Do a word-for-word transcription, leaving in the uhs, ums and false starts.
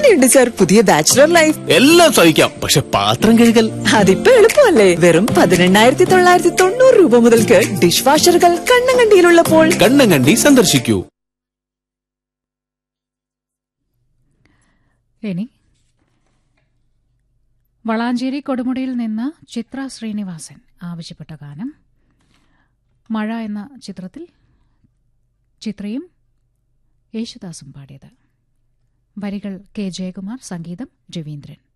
എങ്ങനെയുണ്ട് സാർ പുതിയ bachelor life? എല്ലാം സഹിക്കാം, പക്ഷെ പാത്രം കഴുകൽ അതിപ്പോ എളുപ്പമല്ലേ? വെറും പതിനെണ്ണായിരത്തി തൊള്ളായിരത്തി തൊണ്ണൂറ് രൂപ മുതൽക്ക് ഡിഷ് വാഷറുകൾ കണ്ണങ്കണ്ടിയിലുള്ളപ്പോൾ. കണ്ണങ്കണ്ടി സന്ദർശിക്കൂ. ഇനി വളാഞ്ചേരി കൊടുമുടിയിൽ നിന്ന് ചിത്ര ശ്രീനിവാസൻ ആവശ്യപ്പെട്ട ഗാനം മഴ എന്ന ചിത്രത്തിൽ ചിത്രയും യേശുദാസും പാടിയത്. വരികൾ കെ ജയകുമാർ, സംഗീതം രവീന്ദ്രൻ.